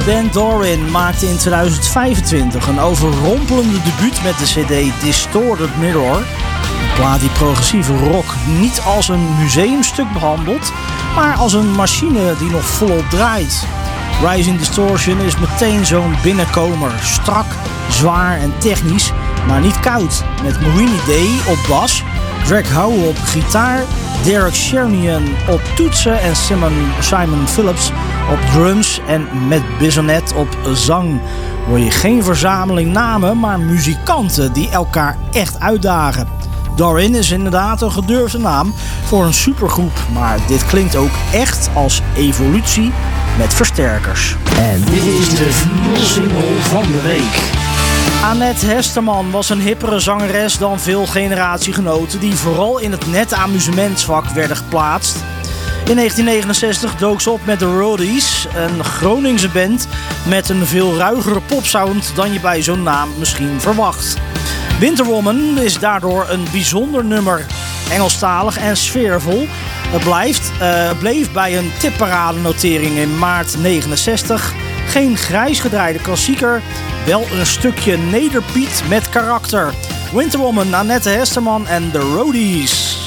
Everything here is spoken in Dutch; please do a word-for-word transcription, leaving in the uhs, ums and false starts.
band Dorin maakte in tweeduizend vijfentwintig een overrompelende debuut met de cd Distorted Mirror. Een plaat die progressieve rock niet als een museumstuk behandelt, maar als een machine die nog volop draait. Rising Distortion is meteen zo'n binnenkomer. Strak, zwaar en technisch, maar niet koud. Met Maureen Day op bas, Greg Howe op gitaar, Derek Sherinian op toetsen en Simon, Simon Phillips op drums en Matt Bisonet op zang. Hoor je geen verzameling namen, maar muzikanten die elkaar echt uitdagen. Dorin is inderdaad een gedurfde naam voor een supergroep, maar dit klinkt ook echt als evolutie met versterkers. En dit is de single van de week. Annette Hesterman was een hippere zangeres dan veel generatiegenoten die vooral in het nette amusementsvak werden geplaatst. In negentien negenenzestig dook ze op met de Roadies, een Groningse band met een veel ruigere popsound dan je bij zo'n naam misschien verwacht. Winterwoman is daardoor een bijzonder nummer, Engelstalig en sfeervol. Het blijft, uh, bleef bij een tipparadenotering in maart negenenzestig. Geen grijs gedraaide klassieker, wel een stukje nederpiet met karakter. Winterwoman, Annette Hesterman en The Roadies.